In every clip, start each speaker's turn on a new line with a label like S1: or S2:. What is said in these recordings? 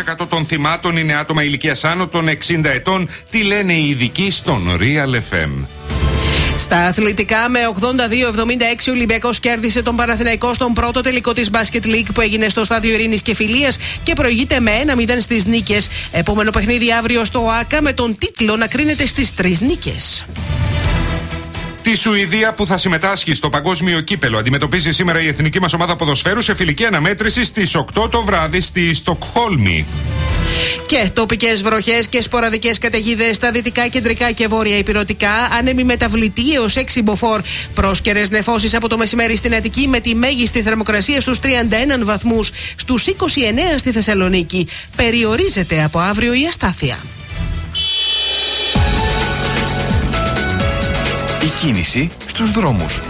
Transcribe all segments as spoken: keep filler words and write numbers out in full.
S1: εκατό των θυμάτων είναι άτομα ηλικίας άνω των εξήντα ετών. Τι λένε οι ειδικοί στον Real εφ εμ.
S2: Στα αθλητικά, με ογδόντα δύο εβδομήντα έξι ο Ολυμπιακός κέρδισε τον Παναθηναϊκό στον πρώτο τελικό της Basket League που έγινε στο Στάδιο Ειρήνης και Φιλίας και προηγείται με ένα μηδέν στις νίκες. Επόμενο παιχνίδι αύριο στο ΟΑΚΑ με τον τίτλο να κρίνεται στις τρεις νίκες.
S1: Τη Σουηδία, που θα συμμετάσχει στο παγκόσμιο κύπελο, αντιμετωπίζει σήμερα η εθνική μας ομάδα ποδοσφαίρου σε φιλική αναμέτρηση στις οκτώ το βράδυ στη Στοκχόλμη.
S2: Και τοπικές βροχές και σποραδικές καταιγίδες στα δυτικά, κεντρικά και βόρεια ηπειρωτικά. Άνεμη μεταβλητή έως έξι μποφόρ. Πρόσκαιρες νεφώσεις από το μεσημέρι στην Αττική, με τη μέγιστη θερμοκρασία στους τριάντα ένα βαθμούς. Στους είκοσι εννέα στη Θεσσαλονίκη. Περιορίζεται από αύριο η αστάθεια.
S3: Η κίνηση στους δρόμους.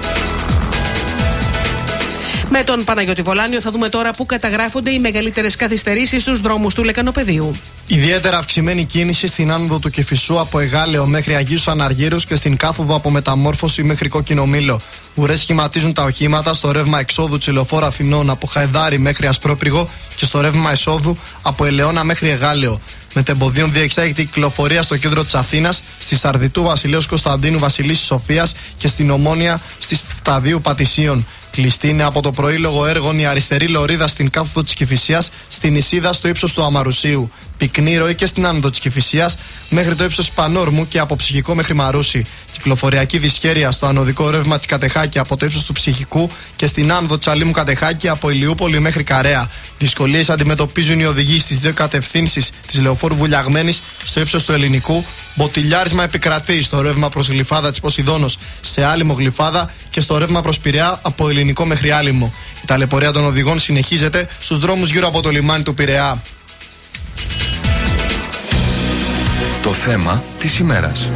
S2: Με τον Παναγιώτη Βολάνιο θα δούμε τώρα πού καταγράφονται οι μεγαλύτερες καθυστερήσεις στους δρόμους του Λεκανοπεδίου.
S4: Ιδιαίτερα αυξημένη κίνηση στην άνοδο του Κηφισού από Εγάλεο μέχρι Αγίους Αναργύρους και στην Κάφοβο από Μεταμόρφωση μέχρι Κόκκινο Μήλο. Ουρές σχηματίζουν τα οχήματα στο ρεύμα εξόδου Τσιλοφόρα Αθηνών από Χαϊδάρι μέχρι Ασπρόπυργο και στο ρεύμα εσόδου από Ελαιώνα μέχρι Εγάλεο. Μετεμποδίων διεξάγεται η κυκλοφορία στο κέντρο της Αθήνας, στη Σαρδιτού Βασιλέως Κωνσταντίνου Βασιλίσσης Σοφίας και στην Ομόνια στη Σταδίου Πατησίων. Κλειστή είναι από το πρωί λόγω έργων η αριστερή λωρίδα στην Κάφοδο της Κηφισίας, στην Ισίδα στο ύψος του Αμαρουσίου. Πυκνή ροή και στην άνοδο της Κηφισίας μέχρι το ύψος Πανόρμου και από Ψυχικό μέχρι Μαρούσι. Κυκλοφοριακή δυσχέρεια στο ανωδικό ρεύμα της Κατεχάκη από το ύψος του Ψυχικού και στην άνοδο της Αλήμου Κατεχάκη από Ηλιούπολη μέχρι Καρέα. Δυσκολίες αντιμετωπίζουν οι οδηγοί στις δύο κατευθύνσεις της Λεωφόρου Βουλιαγμένης στο ύψος του Ελληνικού. Μποτιλιάρισμα επικρατεί στο ρεύμα προς Γλυφάδα της Ποσειδώνος σε Άλυμο Γλυφάδα και στο ρεύμα προς Πειραιά από Ελληνικό μέχρι Άλυμο. Η ταλαιπωρία των οδηγών συνεχίζεται στους δρόμους γύρω από το λιμάνι του Πειραιά.
S3: Το θέμα της ημέρας.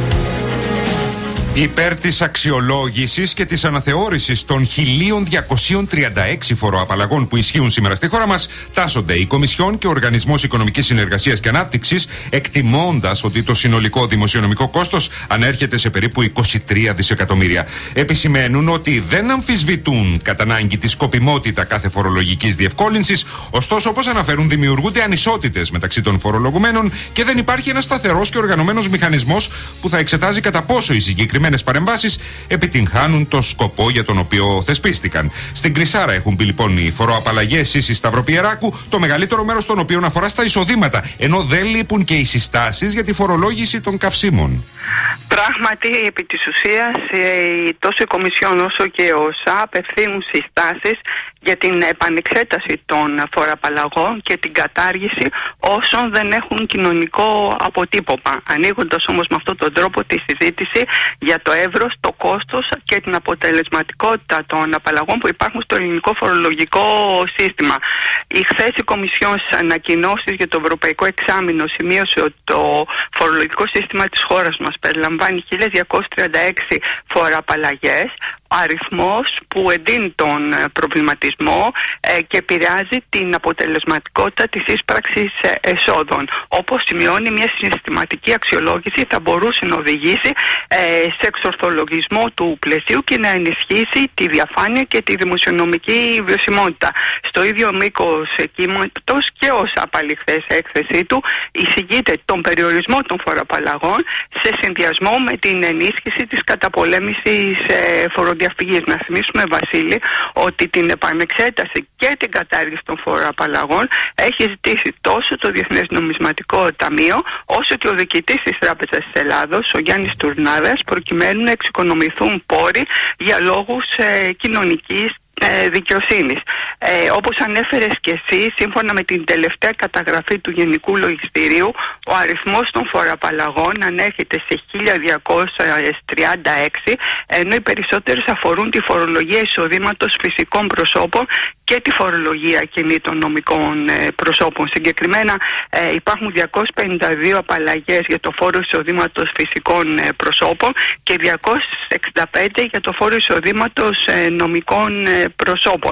S1: Υπέρ της αξιολόγησης και της αναθεώρησης των χίλια διακόσιες τριάντα έξι φοροαπαλλαγών που ισχύουν σήμερα στη χώρα μας, τάσσονται η Κομισιόν και ο Οργανισμός Οικονομικής Συνεργασίας και Ανάπτυξης, εκτιμώντας ότι το συνολικό δημοσιονομικό κόστος ανέρχεται σε περίπου είκοσι τρία δισεκατομμύρια. Επισημαίνουν ότι δεν αμφισβητούν κατά ανάγκη τη σκοπιμότητα κάθε φορολογικής διευκόλυνσης, ωστόσο, όπως αναφέρουν, δημιουργούνται ανισότητες μεταξύ των φορολογουμένων και δεν υπάρχει ένας σταθερός και οργανωμένος μηχανισμός που θα εξετάζει κατά πόσο οι συγκεκριμένοι παρεμβάσεις επιτυγχάνουν το σκοπό για τον οποίο θεσπίστηκαν. Στην Κρυσάρα έχουν μπει λοιπόν οι φοροαπαλλαγές ίσης Σταυροπιεράκου, το μεγαλύτερο μέρος των οποίων αφορά στα εισοδήματα, ενώ δεν λείπουν και οι συστάσεις για τη φορολόγηση των καυσίμων.
S5: Πράγματι, επί της ουσίας, τόσο η Κομισιόν όσο και ο ΩΣΑ απευθύνουν συστάσεις για την επανεξέταση των φοροαπαλλαγών και την κατάργηση όσων δεν έχουν κοινωνικό αποτύπωμα. Ανοίγοντας όμως με αυτόν τον τρόπο τη συζήτηση για το εύρος, το κόστος και την αποτελεσματικότητα των απαλλαγών που υπάρχουν στο ελληνικό φορολογικό σύστημα. Η χθες η Κομισιόν στις ανακοινώσεις για το Ευρωπαϊκό Εξάμηνο σημείωσε ότι το φορολογικό σύστημα της χώρας μας περιλαμβάνει χίλια διακόσιες τριάντα έξι φοροαπαλλαγές, αριθμός που εντείνει τον προβληματισμό ε, και επηρεάζει την αποτελεσματικότητα της ίσπραξης ε, εσόδων. Όπως σημειώνει, μια συστηματική αξιολόγηση θα μπορούσε να οδηγήσει ε, σε εξορθολογισμό του πλαισίου και να ενισχύσει τη διαφάνεια και τη δημοσιονομική βιωσιμότητα. Στο ίδιο μήκος κύματος και ως απαλλή χθες έκθεσή του εισηγείται τον περιορισμό των φοροαπαλλαγών σε συνδυασμό με την ενίσχυση της καταπολέμησης ε, φοροδιαφυγής. Να θυμίσουμε, Βασίλη, ότι την επανεξέταση και την κατάργηση των φοροαπαλλαγών έχει ζητήσει τόσο το Διεθνές Νομισματικό Ταμείο όσο και ο διοικητής της Τράπεζας της Ελλάδος, ο Γιάννης Τουρνάρας, προκειμένου να εξοικονομηθούν πόροι για λόγους ε, κοινωνικής Ε, δικαιοσύνης. Ε, όπως ανέφερες και εσύ, σύμφωνα με την τελευταία καταγραφή του Γενικού Λογιστηρίου, ο αριθμός των φοροαπαλλαγών ανέρχεται σε χίλια διακόσιες τριάντα έξι, ενώ οι περισσότερες αφορούν τη φορολογία εισοδήματος φυσικών προσώπων και τη φορολογία κινήτων νομικών ε, προσώπων. Συγκεκριμένα ε, υπάρχουν διακόσιες πενήντα δύο απαλλαγές για το φόρο εισοδήματος φυσικών ε, προσώπων και διακόσιες εξήντα πέντε για το φόρο εισοδήματος ε, νομικών ε, προσώπων.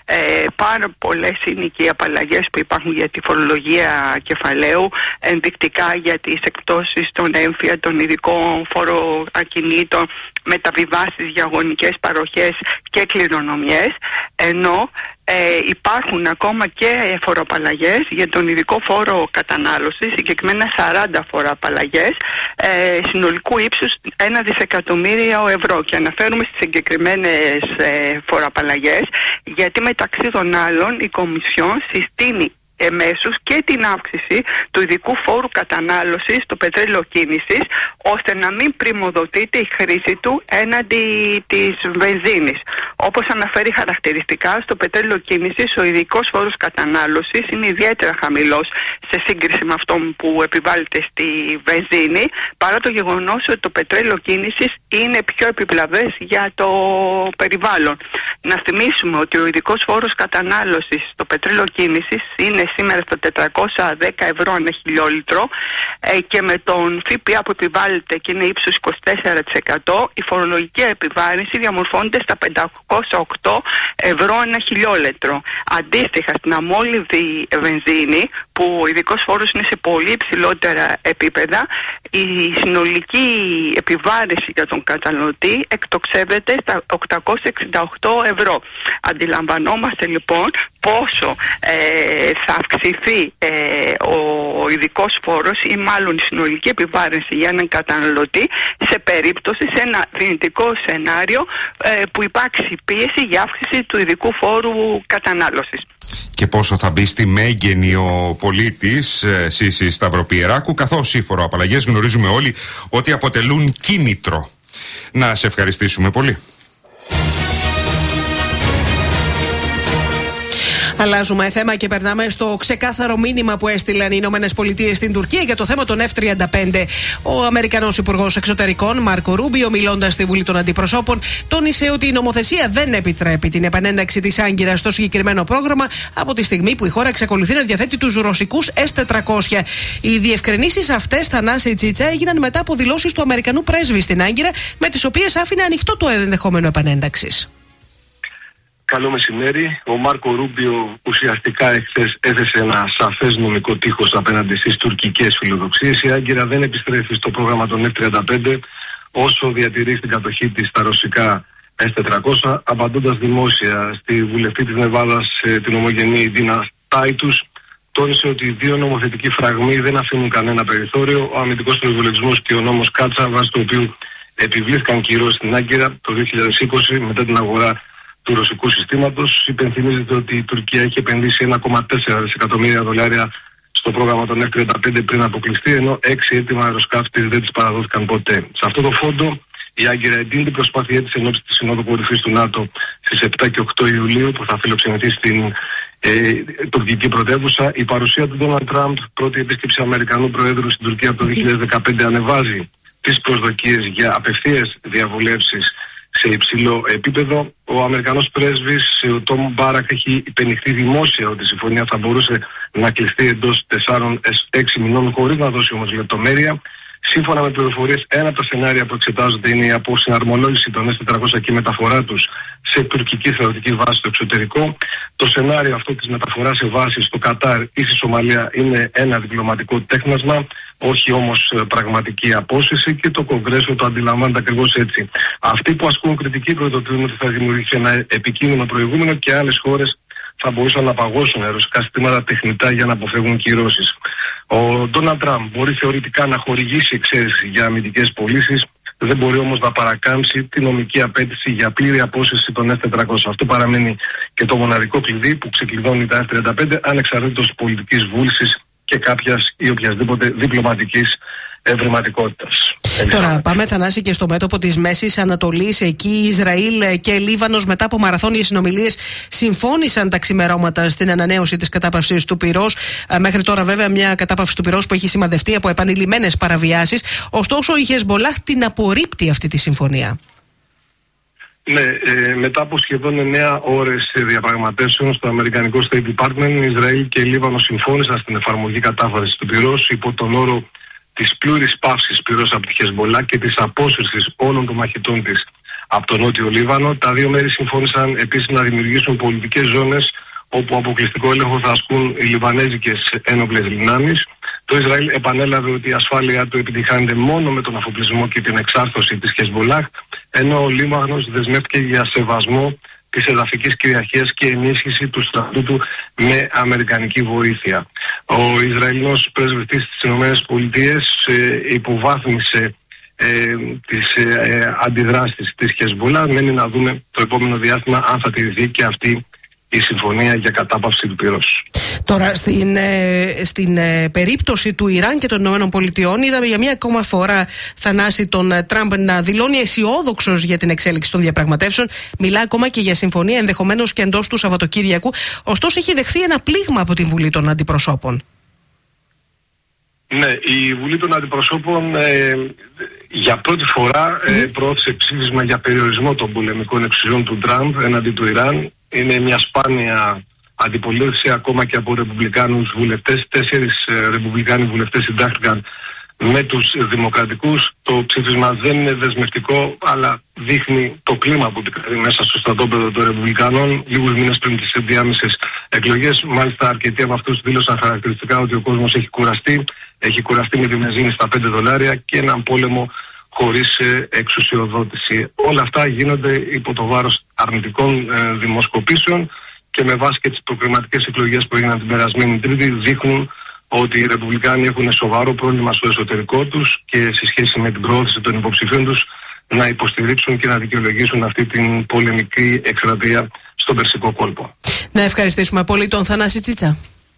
S5: Ε, πάρα πολλές είναι και οι απαλλαγές που υπάρχουν για τη φορολογία κεφαλαίου, ενδεικτικά για τις εκπτώσεις των έμφυα, των ειδικών φοροακινήτων, μεταβιβάσεις για αγωνικές παροχές και κληρονομιές, ενώ ε, υπάρχουν ακόμα και φοροαπαλλαγές για τον ειδικό φόρο κατανάλωσης, συγκεκριμένα σαράντα φοροαπαλλαγές ε, συνολικού ύψους ένα δισεκατομμύριο ευρώ, και αναφέρουμε στις συγκεκριμένες ε, φοροαπαλλαγές γιατί μεταξύ των άλλων η Κομισιόν συστήνει εμέσως και την αύξηση του ειδικού φόρου κατανάλωσης στο πετρέλαιο κίνησης, ώστε να μην πριμοδοτείται η χρήση του έναντι της βενζίνης. Όπως αναφέρει χαρακτηριστικά, στο πετρέλαιο κίνησης ο ειδικός φόρος κατανάλωσης είναι ιδιαίτερα χαμηλός σε σύγκριση με αυτόν που επιβάλλεται στη βενζίνη, παρά το γεγονός ότι το πετρέλαιο κίνησης είναι πιο επιβλαβές για το περιβάλλον. Να θυμίσουμε ότι ο ειδικός φόρος κατανάλωσης στο πετρέλαιο κίνησης είναι σήμερα στα τετρακόσια δέκα ευρώ ένα χιλιόλιτρο ε, και με τον ΦΠΑ που επιβάλλεται και είναι ύψους είκοσι τέσσερα τοις εκατό, η φορολογική επιβάρυνση διαμορφώνεται στα πεντακόσια οκτώ ευρώ ένα χιλιόλιτρο. Αντίστοιχα, στην αμόλυβδη βενζίνη, που ο ειδικός φόρος είναι σε πολύ υψηλότερα επίπεδα, η συνολική επιβάρυνση για τον καταναλωτή εκτοξεύεται στα οκτακόσια εξήντα οκτώ ευρώ. Αντιλαμβανόμαστε λοιπόν πόσο ε, θα αυξηθεί ε, ο ειδικός φόρος, ή μάλλον η συνολική επιβάρυνση για έναν καταναλωτή, σε περίπτωση, σε ένα δυνητικό σενάριο ε, που υπάρξει πίεση για αύξηση του ειδικού φόρου κατανάλωσης.
S1: Και πόσο θα μπει στη μέγενη ο πολίτης ε, Σύση Σταυροπιεράκου, καθώς οι φοροαπαλλαγές γνωρίζουμε όλοι ότι αποτελούν κίνητρο. Να σε ευχαριστήσουμε πολύ.
S2: Αλλάζουμε θέμα και περνάμε στο ξεκάθαρο μήνυμα που έστειλαν οι Ηνωμένες Πολιτείες στην Τουρκία για το θέμα των εφ τριάντα πέντε. Ο Αμερικανός Υπουργός Εξωτερικών, Μάρκο Ρούμπιο, μιλώντας στη Βουλή των Αντιπροσώπων, τόνισε ότι η νομοθεσία δεν επιτρέπει την επανένταξη της Άγκυρας στο συγκεκριμένο πρόγραμμα από τη στιγμή που η χώρα εξακολουθεί να διαθέτει τους ρωσικούς ες τετρακόσια. Οι διευκρινήσεις αυτές, Θανάση Τσίτσα, έγιναν μετά από δηλώσεις του Αμερικανού πρέσβη στην Άγκυρα, με τις οποίες άφηνε ανοιχτό το ενδεχόμενο επανένταξης.
S6: Καλό μεσημέρι. Ο Μάρκο Ρούμπιο ουσιαστικά εχθές έθεσε ένα σαφές νομικό τείχος απέναντι στις τουρκικές φιλοδοξίες. Η Άγκυρα δεν επιστρέφει στο πρόγραμμα των εφ τριάντα πέντε όσο διατηρεί στην κατοχή της τα ρωσικά ες τετρακόσια, απαντώντας δημόσια στη βουλευτή της Νεβάδας, την ομογενή Ντίνα Τάιτους, τόνισε ότι οι δύο νομοθετικοί φραγμοί δεν αφήνουν κανένα περιθώριο. Ο αμυντικός προϋπολογισμός και ο νόμος Κάτσα, βάσει του οποίου επιβλήθηκαν κυρώσεις στην Άγκυρα το δύο χιλιάδες είκοσι μετά την αγορά του ρωσικού συστήματος. Υπενθυμίζεται ότι η Τουρκία έχει επενδύσει ένα κόμμα τέσσερα δισεκατομμύρια δολάρια στο πρόγραμμα των εφ τριάντα πέντε πριν αποκλειστεί, ενώ έξι έτοιμα αεροσκάφη δεν τις παραδόθηκαν ποτέ. Σε αυτό το φόντο, η Άγκυρα εντείνει την προσπάθειά της ενόψει της Συνόδου Κορυφής του ΝΑΤΟ στις επτά και οκτώ Ιουλίου, που θα φιλοξενηθεί στην ε, τουρκική πρωτεύουσα. Η παρουσία του Ντόναλντ Τραμπ, πρώτη επίσκεψη Αμερικανού Προέδρου στην Τουρκία από το δύο χιλιάδες δεκαπέντε, ανεβάζει τις προσδοκίες για απευθείας διαβουλεύσεις σε υψηλό επίπεδο. Ο Αμερικανός πρέσβης, ο Τόμ Μπάρακ, έχει υπενηχθεί δημόσια ότι η συμφωνία θα μπορούσε να κλειστεί εντός τεσσάρων έξι μηνών, χωρίς να δώσει όμως λεπτομέρεια. Σύμφωνα με πληροφορίες, ένα από τα σενάρια που εξετάζονται είναι η αποσυναρμολόγηση των ες τετρακόσια και η μεταφορά τους σε τουρκική θεωρητική βάση στο εξωτερικό. Το σενάριο αυτό της μεταφοράς σε βάση στο Κατάρ ή στη Σομαλία είναι ένα διπλωματικό τέχνασμα, όχι όμως πραγματική απόσυση, και το Κογκρέσο το αντιλαμβάνεται ακριβώς έτσι. Αυτοί που ασκούν κριτική προειδοποιούν ότι θα δημιουργήσει ένα επικίνδυνο προηγούμενο και άλλες χώρες θα μπορούσαν να παγώσουν ρωσικά συστήματα τεχνητά για να αποφεύγουν κυρώσεις. Ο Ντόναλντ Τραμπ μπορεί θεωρητικά να χορηγήσει εξαίρεση για αμυντικές πωλήσεις, δεν μπορεί όμως να παρακάμψει τη νομική απέτηση για πλήρη απόσυρση των ες τετρακόσια. Αυτό παραμένει και το μοναδικό κλειδί που ξεκλειδώνει τα εφ τριάντα πέντε, ανεξαρτήτως πολιτικής βούλησης και κάποιας ή οποιασδήποτε διπλωματικής ευρηματικότητας.
S2: Τώρα πάμε, Θανάση, και στο μέτωπο της Μέσης Ανατολής. Εκεί Ισραήλ και Λίβανος, μετά από μαραθώνιες συνομιλίες, συμφώνησαν τα ξημερώματα στην ανανέωση της κατάπαυσης του πυρός. Μέχρι τώρα, βέβαια, μια κατάπαυση του πυρός που έχει σημαδευτεί από επανειλημμένες παραβιάσεις. Ωστόσο, η Χεσμολάχ την απορρίπτει αυτή τη συμφωνία.
S6: Ναι, ε, μετά από σχεδόν εννέα ώρες διαπραγματεύσεων στο αμερικανικό State Department, Ισραήλ και Λίβανο συμφώνησαν στην εφαρμογή κατάφασης του πυρός υπό τον όρο της πλήρης πάυσης πυρός από τη Χεσμολάχ και της απόσυρσης όλων των μαχητών της από το Νότιο Λίβανο. Τα δύο μέρη συμφώνησαν επίσης να δημιουργήσουν πολιτικές ζώνες όπου αποκλειστικό έλεγχο θα ασκούν οι λιβανέζικες ένοπλες δυνάμεις. Το Ισραήλ επανέλαβε ότι η ασφάλεια του επιτυχάνεται μόνο με τον αφοπλισμό και την εξάρθρωση της Χεσμολάχ, ενώ ο Λίβανος δεσμεύτηκε για σεβασμό της εδαφικής κυριαρχίας και ενίσχυση του στρατού του με αμερικανική βοήθεια. Ο Ισραηλινός πρεσβευτής στις ΗΠΑ ε, υποβάθμισε ε, τις ε, αντιδράσεις της Χεσμολάχ. Μένει να δούμε το επόμενο διάστημα αν θα τηρηθεί και αυτή η συμφωνία για κατάπαυση του πυρός.
S2: Τώρα, στην, ε, στην ε, περίπτωση του Ιράν και των ΗΠΑ, είδαμε για μία ακόμα φορά, Θανάση, τον ε, Τραμπ να δηλώνει αισιόδοξος για την εξέλιξη των διαπραγματεύσεων. Μιλά ακόμα και για συμφωνία, ενδεχομένως και εντός του Σαββατοκύριακου. Ωστόσο, έχει δεχθεί ένα πλήγμα από την Βουλή των Αντιπροσώπων.
S6: Ναι, η Βουλή των Αντιπροσώπων ε, για πρώτη φορά ε, προώθησε ψήφισμα για περιορισμό των πολεμικών εξουσιών του Τραμπ εναντί του Ιράν. Είναι μια σπάνια αντιπολίτευση ακόμα και από ρεπουμπλικάνους βουλευτές. Τέσσερις ε, ρεπουμπλικάνοι βουλευτές συντάχθηκαν με τους δημοκρατικούς. Το ψήφισμα δεν είναι δεσμευτικό, αλλά δείχνει το κλίμα που επικρατεί μέσα στο στρατόπεδο των ρεπουμπλικάνων λίγους μήνες πριν τις ενδιάμεσες εκλογές. Μάλιστα, αρκετοί από αυτούς δήλωσαν χαρακτηριστικά ότι ο κόσμος έχει κουραστεί. Έχει κουραστεί με τη βενζίνη στα πέντε δολάρια και έναν πόλεμο χωρίς ε, εξουσιοδότηση. Όλα αυτά γίνονται υπό το βάρος αρνητικών ε, δημοσκοπήσεων και με βάση και τις προκριματικές εκλογές που έγιναν την περασμένη Τρίτη δείχνουν ότι οι Ρεπουμπλικάνοι έχουν σοβαρό πρόβλημα στο εσωτερικό τους και σε σχέση με την προώθηση των υποψηφίων τους να υποστηρίξουν και να δικαιολογήσουν αυτή την πολεμική εκστρατεία στον Περσικό κόλπο.
S2: Να ευχαριστήσουμε πολύ τον Θανάση Τσίτσα.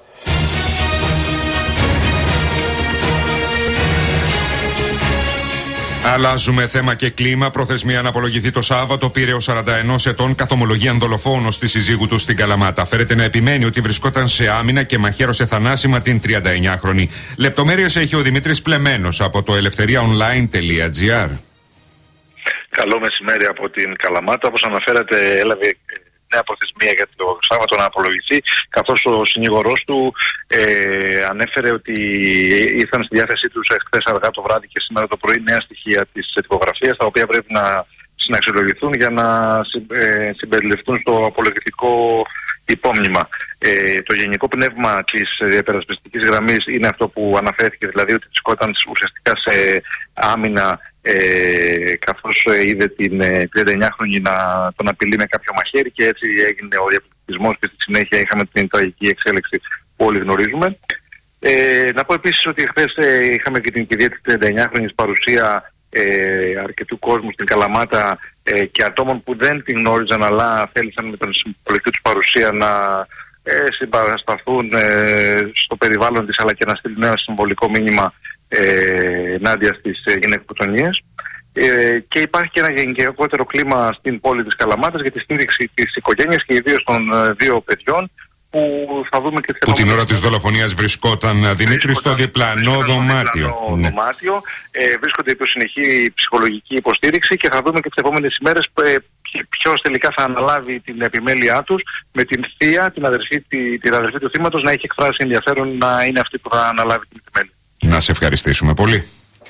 S1: Αλλάζουμε θέμα και κλίμα. Προθεσμία να απολογηθεί το Σάββατο. Πήρε σαράντα ενός ετών καθομολογίαν δολοφόνος στη σύζυγου του στην Καλαμάτα. Φέρεται να επιμένει ότι βρισκόταν σε άμυνα και μαχαίρωσε θανάσιμα την τριανταεννιάχρονη. Λεπτομέρειες έχει ο Δημήτρης Πλεμένος από το ελευθερία online τελεία τζι άρ.
S7: Καλό μεσημέρι από την Καλαμάτα. Όπως αναφέρατε, έλαβε νέα προθεσμία για το Σάββατο να απολογηθεί, καθώς ο συνήγορός του ε, ανέφερε ότι ήρθαν στη διάθεσή τους χθες αργά το βράδυ και σήμερα το πρωί νέα στοιχεία της τυπογραφίας, τα οποία πρέπει να συναξιολογηθούν για να ε, συμπεριληφθούν στο απολογητικό υπόμνημα. Ε, το γενικό πνεύμα της υπερασπιστικής γραμμής είναι αυτό που αναφέρθηκε, δηλαδή ότι βρισκόταν ουσιαστικά σε άμυνα Ε, καθώς ε, είδε την ε, τριανταεννιάχρονη να τον απειλεί με κάποιο μαχαίρι και έτσι έγινε ο διαπληκτισμός και στη συνέχεια είχαμε την τραγική εξέλιξη που όλοι γνωρίζουμε. Ε, να πω επίσης ότι χθες ε, είχαμε και την κηδεία της τριανταεννιάχρονης, παρουσία ε, αρκετού κόσμου στην Καλαμάτα ε, και ατόμων που δεν την γνώριζαν αλλά θέλησαν με την συμπολιτική τους παρουσία να ε, συμπαρασταθούν ε, στο περιβάλλον της αλλά και να στείλουν ένα συμβολικό μήνυμα Ε, ενάντια στις ε, γυναικοκτονίες. Ε, και υπάρχει και ένα γενικότερο κλίμα στην πόλη της Καλαμάτας για τη στήριξη της οικογένειας και ιδίως των ε, δύο παιδιών που θα δούμε και
S1: που την ώρα της δολοφονίας βρισκόταν, Δημήτρη, στο διπλανό δωμάτιο.
S7: Ναι. δωμάτιο ε, βρίσκονται υπό συνεχή ψυχολογική υποστήριξη και θα δούμε και τις επόμενες ημέρες ε, ποιος τελικά θα αναλάβει την επιμέλειά τους, με την θεία, την αδερφή, τη, την αδερφή του θύματος να έχει εκφράσει ενδιαφέρον να είναι αυτή που θα αναλάβει την επιμέλεια.
S1: Να σε ευχαριστήσουμε πολύ.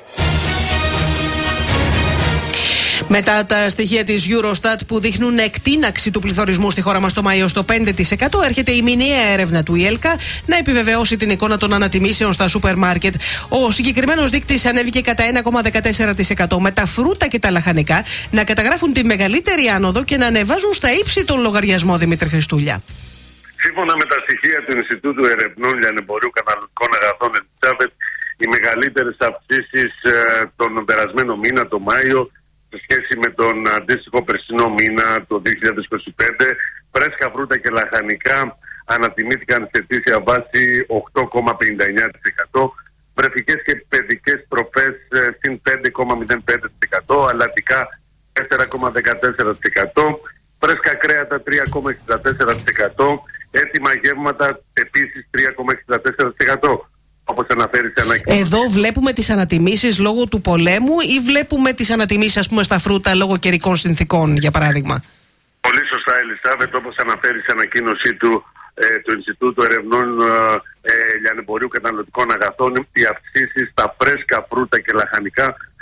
S2: Μετά τα στοιχεία της Eurostat που δείχνουν εκτείναξη του πληθωρισμού στη χώρα μας το Μάιο στο πέντε τοις εκατό, έρχεται η μηνιαία έρευνα του ΙΕΛΚΑ να επιβεβαιώσει την εικόνα των ανατιμήσεων στα σούπερ μάρκετ. Ο συγκεκριμένος δείκτης ανέβηκε κατά ένα κόμμα δεκατέσσερα τοις εκατό, με τα φρούτα και τα λαχανικά να καταγράφουν τη μεγαλύτερη άνοδο και να ανεβάζουν στα ύψη τον λογαριασμό, Δημήτρη Χριστούλια.
S8: Σύμφωνα με τα στοιχεία του Ινστιτούτου Ερευνών Λιανεμπορίου Καταναλωτικών Αγαθών Ελισάβετ, οι μεγαλύτερες αυξήσεις ε, τον περασμένο μήνα, το Μάιο, σε σχέση με τον αντίστοιχο περσινό μήνα, το δύο χιλιάδες είκοσι πέντε, φρέσκα φρούτα και λαχανικά ανατιμήθηκαν σε αιτήσια βάση οκτώ κόμμα πενήντα εννιά τοις εκατό, βρεφικές και παιδικές τροφές ε, συν πέντε κόμμα μηδέν πέντε τοις εκατό, αλατικά τέσσερα κόμμα δεκατέσσερα τοις εκατό, φρέσκα κρέατα τρία κόμμα εξήντα τέσσερα τοις εκατό, έτοιμα γεύματα επίσης τρία κόμμα εξήντα τέσσερα τοις εκατό. Όπως αναφέρει σε ανακοίνωση.
S2: Εδώ βλέπουμε τις ανατιμήσεις λόγω του πολέμου ή βλέπουμε τις ανατιμήσεις, ας πούμε, στα φρούτα λόγω καιρικών συνθήκων, για παράδειγμα?
S8: Πολύ σωστά, Ελισάβετ, όπως αναφέρει σε ανακοίνωσή του ε, του Ινστιτούτου Ερευνών ε, Λιανεμπορίου Καταναλωτικών Αγαθών, οι αυξήσεις στα φρέσκα φρούτα και λαχανικά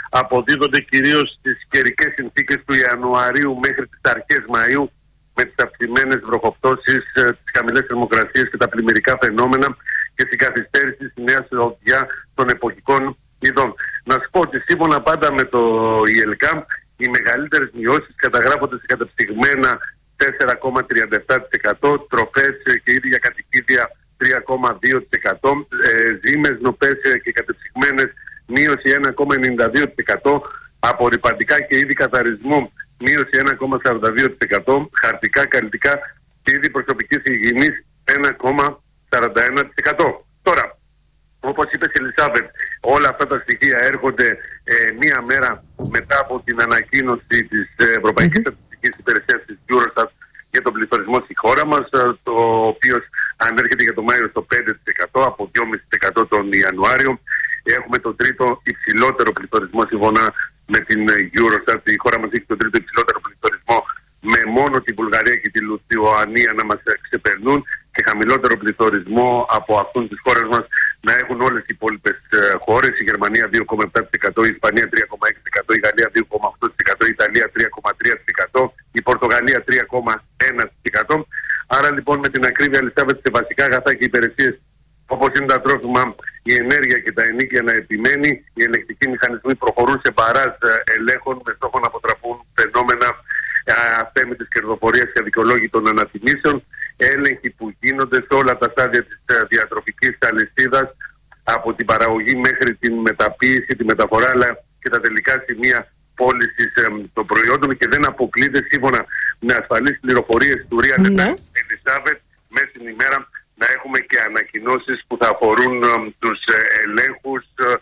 S8: αποδίδονται κυρίως στις καιρικές συνθήκες του Ιανουαρίου μέχρι τις αρχές Μαΐου, με τις αυξημένες βροχοπτώσεις, τις χαμηλές θερμοκρασίες και τα πλημμυρικά φαινόμενα και στην καθυστέρηση στη νέα σοδιά των εποχικών ειδών. Να σου πω ότι σύμφωνα πάντα με το ΙΕΛΚΑΜ, οι μεγαλύτερες μειώσεις καταγράφονται σε κατεψυγμένα τέσσερα κόμμα τριάντα επτά τοις εκατό, τροφές και είδη για κατοικίδια τρία κόμμα δύο τοις εκατό, ε, ζύμες, νοπές και κατεψυγμένες μείωση ένα κόμμα ενενήντα δύο τοις εκατό, απορρυπαντικά και είδη καθαρισμού μείωση ένα κόμμα σαράντα δύο τοις εκατό, χαρτικά, καλλιτικά και είδη προσωπικής υγιεινής ένα κόμμα σαράντα ένα τοις εκατό. Τώρα, όπως είπες Ελισάβετ, όλα αυτά τα στοιχεία έρχονται ε, μία μέρα μετά από την ανακοίνωση της Ευρωπαϊκής mm-hmm. Στατιστικής Υπηρεσίας της Eurostat για τον πληθωρισμό στη χώρα μας, το οποίο ανέρχεται για το Μάιο στο πέντε τοις εκατό από δύο κόμμα πέντε τοις εκατό τον Ιανουάριο. Έχουμε τον τρίτο υψηλότερο πληθωρισμό σύμφωνα με την Eurostat. Η χώρα μας έχει τον τρίτο υψηλότερο πληθωρισμό, με μόνο την Βουλγαρία και τη Λιθουανία να μας ξεπερνούν, και χαμηλότερο πληθωρισμό από αυτούς τις χώρες μας να έχουν όλες οι υπόλοιπες χώρες. Η Γερμανία δύο κόμμα επτά τοις εκατό, η Ισπανία τρία κόμμα έξι τοις εκατό, η Γαλλία δύο κόμμα οκτώ τοις εκατό, η Ιταλία τρία κόμμα τρία τοις εκατό, η Πορτογαλία τρία κόμμα ένα τοις εκατό. Άρα λοιπόν με την ακρίβεια, Ελισάβετ, σε βασικά αγαθά και υπηρεσίες όπως είναι τα τρόφιμα, η ενέργεια και τα ενοίκια να επιμένει, οι ελεκτικοί μηχανισμοί προχωρούν σε παράζ ελέγχων με στόχο να αποτραπούν φαινόμενα αθέμητης κερδοφορίας και αδικαιολόγητων ανατιμήσεων, έλεγχοι που γίνονται σε όλα τα στάδια της διατροφικής αλυσίδας, από την παραγωγή μέχρι την μεταποίηση, τη μεταφορά, αλλά και τα τελικά σημεία πώλησης των προϊόντων, και δεν αποκλείται, σύμφωνα με ασφαλείς πληροφορίες του Real Time, Ελισάβετ, μέσα στην ημέρα να έχουμε και ανακοινώσεις που θα αφορούν τους ελέγχους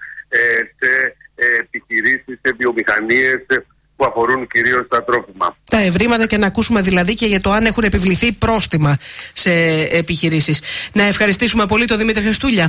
S8: σε επιχειρήσεις, σε βιομηχανίες που αφορούν κυρίως τα τρόφιμα.
S2: Τα ευρήματα, και να ακούσουμε δηλαδή και για το αν έχουν επιβληθεί πρόστιμα σε επιχειρήσεις. Να ευχαριστήσουμε πολύ τον Δημήτρη Χριστούλια.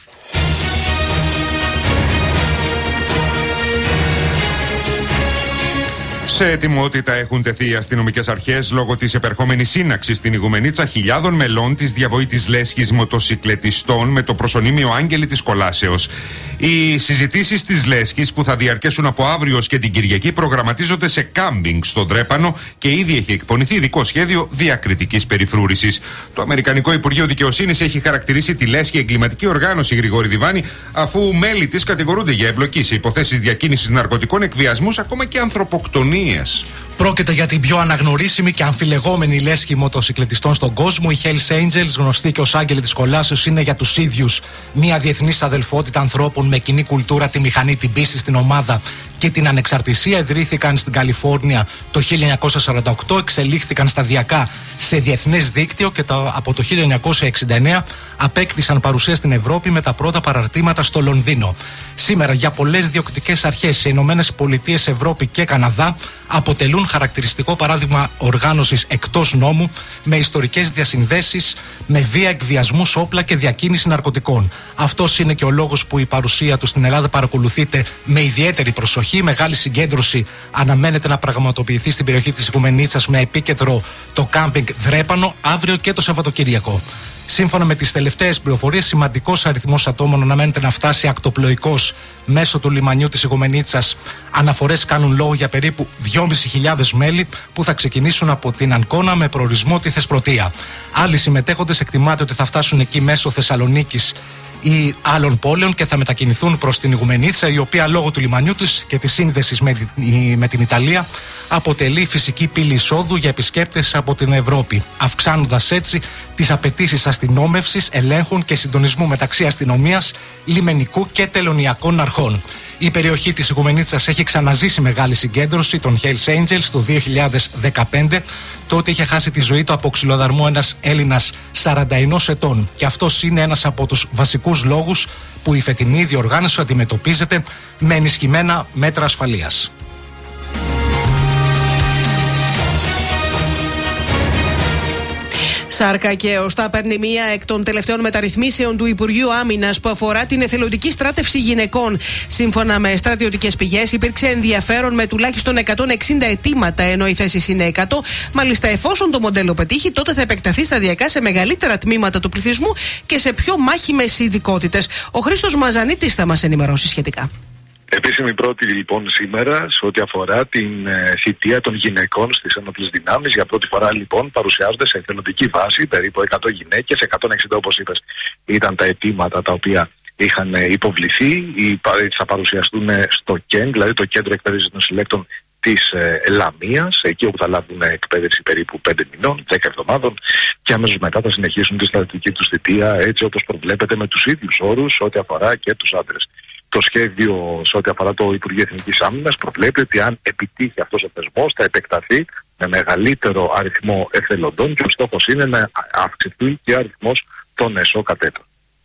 S1: Σε ετοιμότητα έχουν τεθεί οι αστυνομικές αρχές λόγω της επερχόμενης σύναξης στην Ιγουμενίτσα χιλιάδων μελών της διαβοήτης λέσχης μοτοσικλετιστών με το προσωνύμιο Άγγελη της Κολάσεως. Οι συζητήσεις της λέσχης, που θα διαρκέσουν από αύριο ως και την Κυριακή, προγραμματίζονται σε κάμπινγκ στο Δρέπανο και ήδη έχει εκπονηθεί ειδικό σχέδιο διακριτικής περιφρούρησης. Το Αμερικανικό Υπουργείο Δικαιοσύνης έχει χαρακτηρίσει τη λέσχη εγκληματική οργάνωση, Γρηγόρη Διβάνη, αφού μέλη της κατηγορούνται για εμπλοκή σε υποθέσεις διακίνησης ναρκωτικών, εκβιασμούς, ακόμα και ανθρωποκτονίες.
S9: Πρόκειται για την πιο αναγνωρίσιμη και αμφιλεγόμενη λέσχη μοτοσικλετιστών στον κόσμο. Οι Hells Angels, γνωστοί και ως Άγγελοι της Κολάσεως, είναι για τους ίδιους μια διεθνής αδελφότητα ανθρώπων με κοινή κουλτούρα, τη μηχανή, την πίστη στην ομάδα και την ανεξαρτησία. Ιδρύθηκαν στην Καλιφόρνια το χίλια εννιακόσια σαράντα οκτώ, εξελίχθηκαν σταδιακά σε διεθνές δίκτυο και το, από το χίλια εννιακόσια εξήντα εννέα απέκτησαν παρουσία στην Ευρώπη με τα πρώτα παραρτήματα στο Λονδίνο. Σήμερα για πολλές διοκτικές αρχές σε Ηνωμένες Πολιτείες, Ευρώπη και Καναδά αποτελούν χαρακτηριστικό παράδειγμα οργάνωσης εκτός νόμου, με ιστορικές διασυνδέσεις, με βία, εκβιασμούς, όπλα και διακίνηση ναρκωτικών. Αυτός είναι και ο λόγος που η παρουσία του στην Ελλάδα παρακολουθείται με ιδιαίτερη προσοχή. Μεγάλη συγκέντρωση αναμένεται να πραγματοποιηθεί στην περιοχή της Ιγουμενίτσας, με επίκεντρο το κάμπινγκ Δρέπανο, αύριο και το Σαββατοκύριακο. Σύμφωνα με τις τελευταίες πληροφορίες, σημαντικός αριθμός ατόμων αναμένεται να φτάσει ακτοπλοϊκός μέσω του λιμανιού της Ιγουμενίτσας. Αναφορές κάνουν λόγο για περίπου δυόμισι χιλιάδες μέλη που θα ξεκινήσουν από την Ανκώνα με προορισμό τη Θεσπρωτεία. Άλλοι συμμετέχοντες εκτιμάται ότι θα φτάσουν εκεί μέσω Θεσσαλονίκης ή άλλων πόλεων και θα μετακινηθούν προς την Ιγουμενίτσα, η οποία λόγω του λιμανιού της και της σύνδεσης με, με την Ιταλία αποτελεί φυσική πύλη εισόδου για επισκέπτες από την Ευρώπη, αυξάνοντας έτσι τις απαιτήσεις αστυνόμευσης, ελέγχων και συντονισμού μεταξύ αστυνομίας, λιμενικού και τελωνειακών αρχών. Η περιοχή της Ιγουμενίτσας έχει ξαναζήσει μεγάλη συγκέντρωση των Hells Angels το δύο χιλιάδες δεκαπέντε. Τότε είχε χάσει τη ζωή του από ξυλοδαρμό ένας Έλληνας σαράντα ενός ετών. Και αυτός είναι ένας από τους βασικούς λόγους που η φετινή διοργάνωση αντιμετωπίζεται με ενισχυμένα μέτρα ασφαλείας.
S2: Σάρκα και οστά παίρνει μία εκ των τελευταίων μεταρρυθμίσεων του Υπουργείου Άμυνας που αφορά την εθελοντική στράτευση γυναικών. Σύμφωνα με στρατιωτικές πηγές, υπήρξε ενδιαφέρον με τουλάχιστον εκατόν εξήντα αιτήματα, ενώ οι θέσεις είναι εκατό. Μάλιστα, εφόσον το μοντέλο πετύχει, τότε θα επεκταθεί σταδιακά σε μεγαλύτερα τμήματα του πληθυσμού και σε πιο μάχημες ειδικότητες. Ο Χρήστος Μαζανίτης θα μας ενημερώσει σχετικά.
S6: Επίσημη πρώτη λοιπόν σήμερα σε ό,τι αφορά την ε, θητεία των γυναικών στις ενόπλες δυνάμεις. Για πρώτη φορά λοιπόν παρουσιάζονται σε εθελοντική βάση περίπου εκατό γυναίκες, εκατόν εξήντα όπως είπες ήταν τα αιτήματα τα οποία είχαν υποβληθεί. Οι, θα παρουσιαστούν στο ΚΕΝ, δηλαδή το Κέντρο Εκπαίδευσης των Συλλέκτων της ε, Λαμίας, εκεί όπου θα λάβουν εκπαίδευση περίπου πέντε μηνών, δέκα εβδομάδων, και αμέσως μετά θα συνεχίσουν τη στρατιωτική τους θητεία έτσι όπως προβλέπεται με τους ίδιους όρους ό,τι αφορά και τους άντρες. Το σχέδιο σε ό,τι αφορά το Υπουργείο Εθνικής Άμυνας προβλέπει ότι αν επιτύχει αυτός ο θεσμός θα επεκταθεί με μεγαλύτερο αριθμό εθελοντών και ο στόχος είναι να αυξηθεί και ο αριθμός των ΕΣΟ κατέτων.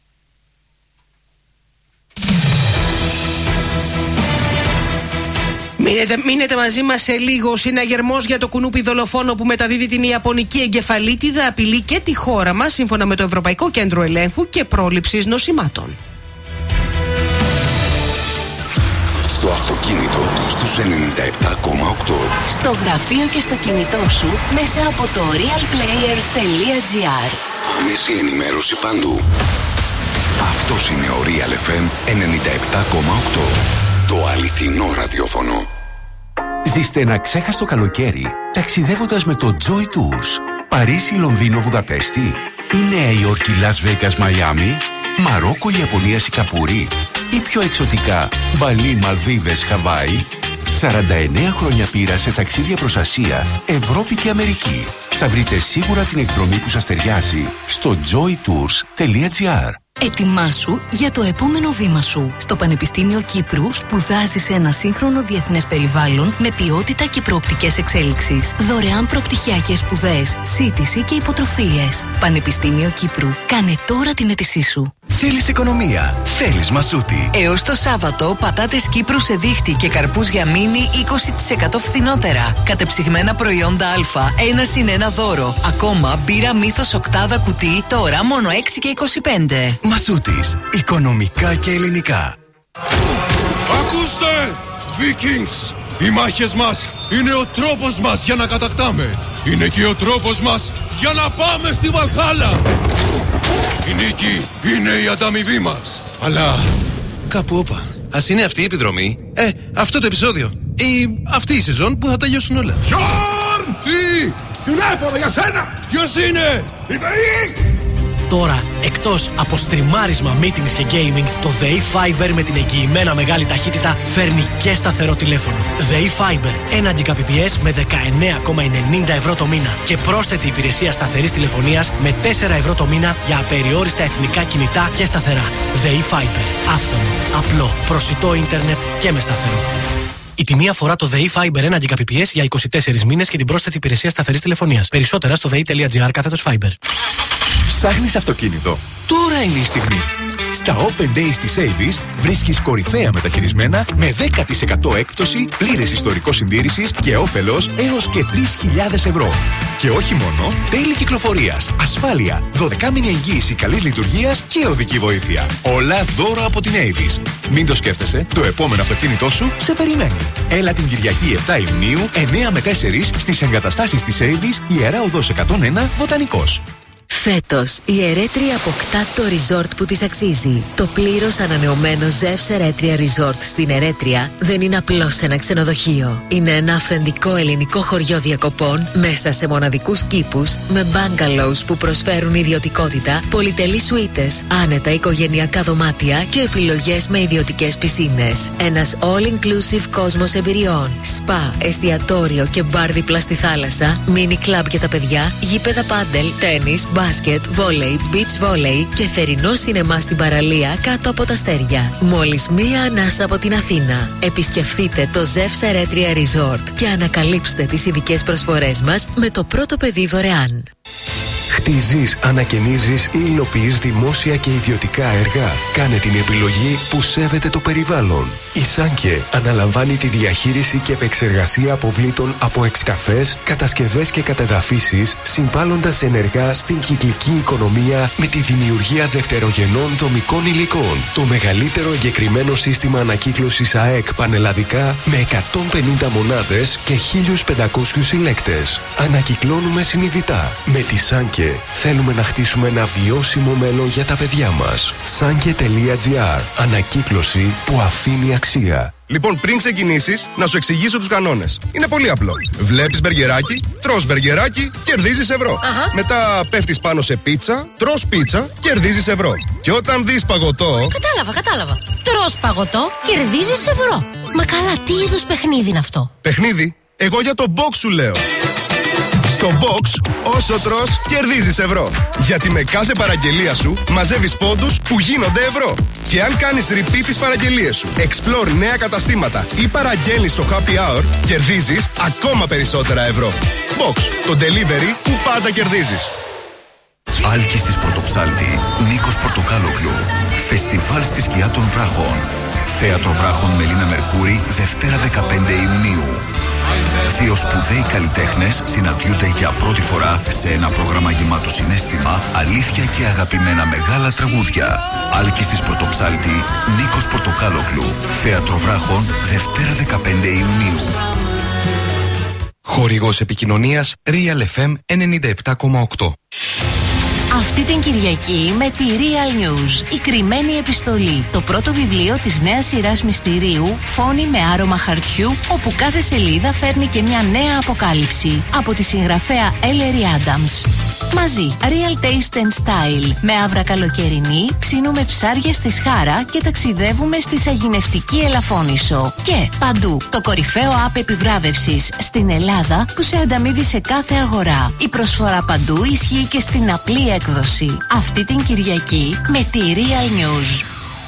S2: Μείνετε, μείνετε μαζί μας σε λίγο. Ο συναγερμός για το κουνούπι δολοφόνο που μεταδίδει την Ιαπωνική εγκεφαλίτιδα απειλεί και τη χώρα μας, σύμφωνα με το Ευρωπαϊκό Κέντρο Ελέγχου και Πρόληψης Νοσημάτων.
S10: Στο αυτοκίνητο στους ενενήντα επτά κόμμα οκτώ.
S11: Στο γραφείο και στο κινητό σου μέσα από το realplayer.gr.
S10: Άμεση ενημέρωση παντού. Αυτός είναι ο Real εφ εμ ενενήντα επτά κόμμα οκτώ. Το αληθινό ραδιόφωνο.
S12: Ζήστε ένα ξέχαστο καλοκαίρι ταξιδεύοντας με το Joy Tours. Παρίσι, Λονδίνο, Βουδαπέστη ή Νέα Υόρκη, Las Vegas, Μαϊάμι, Μαρόκο, Ιαπωνία, Σικαπούρη ή πιο εξωτικά Μπαλί, Μαλδίβες, Χαβάη. σαράντα εννέα χρόνια πείρα σε ταξίδια προς Ασία, Ευρώπη και Αμερική. Θα βρείτε σίγουρα την εκδρομή που σας ταιριάζει στο joy tours τελεία gr.
S11: Ετοιμάσου για το επόμενο βήμα σου. Στο Πανεπιστήμιο Κύπρου σπουδάζεις σε ένα σύγχρονο διεθνές περιβάλλον με ποιότητα και προοπτικές εξέλιξης. Δωρεάν προπτυχιακές σπουδές, σύντηση και υποτροφίες. Πανεπιστήμιο Κύπρου. Κάνε τώρα την αίτησή σου.
S12: Θέλεις οικονομία, θέλεις Μασούτη.
S13: Έως το Σάββατο, πατάτες Κύπρου σε δίχτυ και καρπούς για μίνι είκοσι τοις εκατό φθηνότερα. Κατεψυγμένα προϊόντα Α, ένα συν ένα δώρο. Ακόμα μπύρα Μύθος οκτάδα κουτί, τώρα μόνο έξι και είκοσι πέντε.
S12: Μασούτης, οικονομικά και ελληνικά.
S14: Ακούστε, Vikings! Οι μάχες μας είναι ο τρόπος μας για να κατακτάμε. Είναι και ο τρόπος μας για να πάμε στη Βαλχάλα. Η νίκη είναι η ανταμοιβή μας. Αλλά κάπου όπα. Ας είναι αυτή η επιδρομή, ε, αυτό το επεισόδιο ή αυτή η σεζόν που θα τελειώσουν όλα. Γιόρν! Τι! Τηλέφωνο για σένα! Ποιος είναι? Η ΔΕΗ!
S15: Τώρα, εκτός από στριμάρισμα, meetings και gaming, το ΔΕΗ Fiber με την εγγυημένα μεγάλη ταχύτητα φέρνει και σταθερό τηλέφωνο. ΔΕΗ Fiber, ένα Gbps με δεκαεννέα κόμμα ενενήντα ευρώ το μήνα και πρόσθετη υπηρεσία σταθερής τηλεφωνίας με τέσσερα ευρώ το μήνα για απεριόριστα εθνικά κινητά και σταθερά. ΔΕΗ Fiber, άφθονο, απλό, προσιτό ίντερνετ και με σταθερό. Η τιμή αφορά το ΔΕΗ Fiber ένα Gbps για είκοσι τέσσερις μήνες και την πρόσθετη υπηρεσία σταθερής τηλεφωνίας. Περισσότερα στο δei.gr κάθετος Fiber.
S12: Ψάχνεις αυτοκίνητο? Τώρα είναι η στιγμή. Στα Open Days της Avis βρίσκεις κορυφαία μεταχειρισμένα με δέκα τοις εκατό έκπτωση, πλήρες ιστορικό συντήρησης και όφελος έως και τρεις χιλιάδες ευρώ. Και όχι μόνο, τέλη κυκλοφορίας, ασφάλεια, δωδεκάμηνη εγγύηση καλής λειτουργίας και οδική βοήθεια. Όλα δώρο από την Avis. Μην το σκέφτεσαι, το επόμενο αυτοκίνητό σου σε περιμένει. Έλα την Κυριακή επτά Ιουνίου, εννέα με τέσσερα στις εγκαταστάσεις της Avis, Ιερά Οδός εκατόν ένα, Βοτανικός.
S11: Φέτος, η Ερέτρια αποκτά το resort που της αξίζει. Το πλήρως ανανεωμένο Ζεύς Ερέτρια Resort στην Ερέτρια δεν είναι απλώς ένα ξενοδοχείο. Είναι ένα αυθεντικό ελληνικό χωριό διακοπών μέσα σε μοναδικούς κήπους με bungalows που προσφέρουν ιδιωτικότητα, πολυτελείς σουίτες, άνετα οικογενειακά δωμάτια και επιλογές με ιδιωτικές πισίνες. Ένας all-inclusive κόσμος εμπειριών. Σπα, εστιατόριο και μπαρ δίπλα στη θάλασσα, μίνι κλαμπ για τα παιδιά, γήπεδα πάντελ, τένις, μπάσκετ, βόλεϊ, beach volley και θερινό σινεμά στην παραλία κάτω από τα αστέρια. Μόλις μία ανάσα από την Αθήνα. Επισκεφτείτε το Ζεύς Ερέτρια Resort και ανακαλύψτε τις ειδικές προσφορές μας με το πρώτο παιδί δωρεάν.
S16: Χτίζεις, ανακαινίζεις ή υλοποιείς δημόσια και ιδιωτικά έργα. Κάνε την επιλογή που σέβεται το περιβάλλον. Η Σάνκε αναλαμβάνει τη διαχείριση και επεξεργασία αποβλήτων από εξκαφές, κατασκευές και κατεδαφίσεις, συμβάλλοντας ενεργά στην κυκλική οικονομία με τη δημιουργία δευτερογενών δομικών υλικών. Το μεγαλύτερο εγκεκριμένο σύστημα ανακύκλωσης ΑΕΚ πανελλαδικά με εκατόν πενήντα μονάδες και χίλιους πεντακόσιους συλλέκτες. Ανακυκλώνουμε συνειδητά. Με τη Σάνκε Θέλουμε να χτίσουμε ένα βιώσιμο μέλλον για τα παιδιά μας. Sanke.gr. Ανακύκλωση που αφήνει αξία.
S17: Λοιπόν, πριν ξεκινήσεις, να σου εξηγήσω τους κανόνες. Είναι πολύ απλό. Βλέπεις μπεργκεράκι, τρως μπεργκεράκι, κερδίζεις ευρώ.
S18: Αχα.
S17: Μετά πέφτεις πάνω σε πίτσα, τρως πίτσα, κερδίζεις ευρώ. Και όταν δεις παγωτό.
S18: Κατάλαβα, κατάλαβα. Τρως παγωτό, κερδίζεις ευρώ. Μα καλά, τι είδους παιχνίδι είναι αυτό?
S17: Παιχνίδι, εγώ για το box σου λέω. Στο box, όσο τρως, κερδίζεις ευρώ. Γιατί με κάθε παραγγελία σου μαζεύεις πόντους που γίνονται ευρώ. Και αν κάνεις repeat τις παραγγελίες σου, explore νέα καταστήματα ή παραγγέλνεις στο happy hour, κερδίζεις ακόμα περισσότερα ευρώ. Box, το delivery που πάντα κερδίζεις.
S19: Άλκης της Πρωτοψάλτη, Νίκος Πορτοκάλογλου. Φεστιβάλ στη σκιά των βράχων. Θέατρο Βράχων Μελίνα Μερκούρη, Δευτέρα δεκαπέντε Ιουνίου. Δύο σπουδαίοι καλλιτέχνες συναντιούνται για πρώτη φορά σε ένα πρόγραμμα γεμάτο συναίσθημα, αλήθεια και αγαπημένα μεγάλα τραγούδια. Άλκης της Πρωτοψάλτη, Νίκος Πορτοκάλογλου. Θέατρο Βράχων, Δευτέρα δεκαπέντε Ιουνίου.
S3: Χορηγός επικοινωνίας Real εφ εμ ενενήντα επτά κόμμα οκτώ.
S13: Αυτή την Κυριακή με τη Real News, η κρυμμένη επιστολή, το πρώτο βιβλίο της νέας σειράς μυστηρίου, φόνοι με άρωμα χαρτιού, όπου κάθε σελίδα φέρνει και μια νέα αποκάλυψη, από τη συγγραφέα Ellery Adams. Μαζί, Real Taste and Style, με άβρα καλοκαιρινή, ψήνουμε ψάρια στη Σχάρα και ταξιδεύουμε στη σαγηνευτική Ελαφώνησο. Και παντού, το κορυφαίο app επιβράβευσης στην Ελλάδα που σε ανταμείβει σε κάθε αγορά. Η προσφορά παντού ισχύει και στην απλή έκδοση. Αυτή την Κυριακή με τη Real News.